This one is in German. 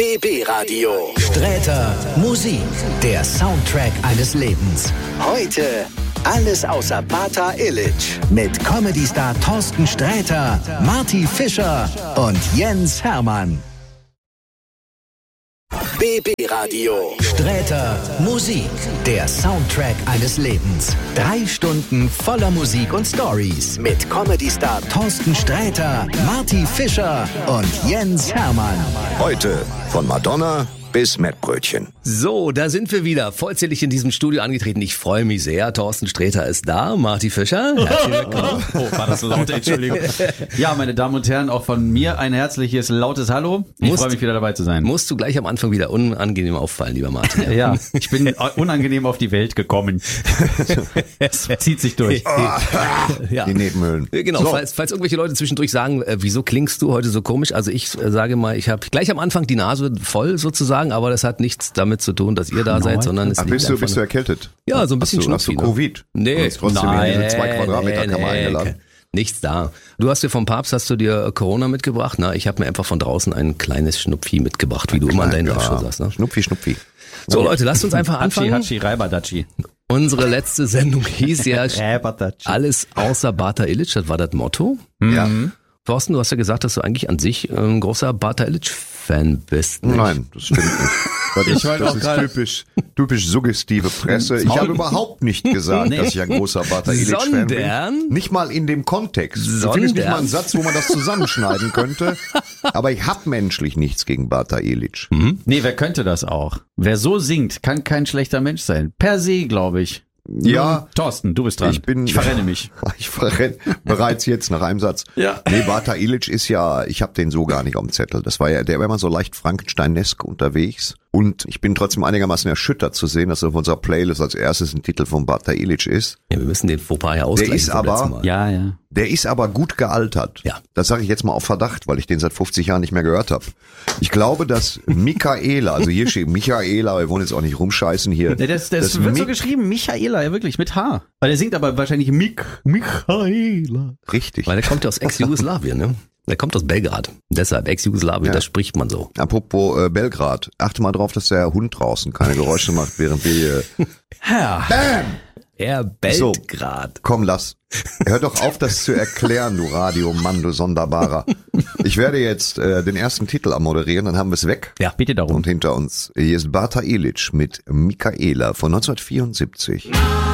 BB Radio. Sträter Musik, der Soundtrack eines Lebens. Heute alles außer Bata Illich. Mit Comedy-Star Thorsten Sträter, Marty Fischer und Jens Hermann. BB Radio. Sträter Musik, der Soundtrack eines Lebens. 3 Stunden voller Musik und Stories. Mit Comedy-Star Thorsten Sträter, Marty Fischer und Jens Hermann. Heute von Madonna bis Mettbrötchen. So, da sind wir wieder, vollzählig in diesem Studio angetreten. Ich freue mich sehr. Thorsten Sträter ist da, Marty Fischer. Herzlich willkommen. Oh, war das laut, Entschuldigung. Ja, meine Damen und Herren, auch von mir ein herzliches, lautes Hallo. Ich freue mich wieder dabei zu sein. Musst du gleich am Anfang wieder unangenehm auffallen, lieber Martin. Ja, ich bin unangenehm auf die Welt gekommen. Es zieht sich durch. Ja. Die Nebenhöhlen. Genau, So. falls irgendwelche Leute zwischendurch sagen, wieso klingst du heute so komisch? Also ich sage mal, ich habe gleich am Anfang die Nase voll sozusagen, aber das hat nichts damit zu tun, dass ihr da seid, sondern es liegt Bist einfach du erkältet? Ja, so ein bisschen Hast du Schnupfi, ne? Covid? Nee, Du hast trotzdem in diese 2 Quadratmeter Kammer nee, eingeladen. nichts da. Du hast dir vom Papst, hast du dir Corona mitgebracht? Na, ich habe mir einfach von draußen ein kleines Schnupfi mitgebracht, wie du immer in deinen Live-Show sagst. Ne? Schnupfi. So Leute, lasst uns einfach anfangen. Hatschi, Reibadatschi. Unsere letzte Sendung hieß ja Reibadatschi. alles außer Bata Illich, das war das Motto. Ja. Thorsten, du hast ja gesagt, dass du eigentlich an sich ein großer Bata Illich-Fan bist. Nicht? Nein, das stimmt nicht. Das ist typisch suggestive Presse. Ich habe überhaupt nicht gesagt, dass ich ein großer Bata Illich-Fan bin. Sondern? Nicht mal in dem Kontext. Du findest nicht mal einen Satz, wo man das zusammenschneiden könnte. Aber ich habe menschlich nichts gegen Bata Illich. Nee, wer könnte das auch? Wer so singt, kann kein schlechter Mensch sein. Per se, glaube ich. Ja, Thorsten, du bist dran. Ich verrenne mich. Ich verrenne bereits jetzt nach einem Satz. Ja. Nee, Bata Illich ist ja, ich habe den so gar nicht auf dem Zettel. Das war ja, der war immer so leicht Frankenstein-esk unterwegs. Und ich bin trotzdem einigermaßen erschüttert zu sehen, dass auf unserer Playlist als erstes ein Titel von Bata Illich ist. Ja, wir müssen den Fauxpas ja ausgleichen. Der ist vom letzten aber, Mal. Ja. der ist aber gut gealtert. Ja. Das sage ich jetzt mal auf Verdacht, weil ich den seit 50 Jahren nicht mehr gehört habe. Ich glaube, dass Michaela, also hier steht Michaela, wir wollen jetzt auch nicht rumscheißen hier. Nee, das wird so geschrieben, Michaela, ja wirklich, mit H. Weil der singt aber wahrscheinlich Michaela. Richtig. Weil der kommt ja aus Ex-Jugoslawien, ne? Der kommt aus Belgrad. Deshalb Ex-Jugoslawien, Ja. das spricht man so. Apropos Belgrad, achte mal drauf, dass der Hund draußen keine Geräusche macht, während wir Ja. Bam! Er bellt grad. Komm, lass. Hör doch auf, das zu erklären, du Radiomann, du Sonderbarer. Ich werde jetzt den ersten Titel moderieren, dann haben wir es weg. Ja, bitte darum. Und hinter uns, hier ist Bata Illich mit Michaela von 1974.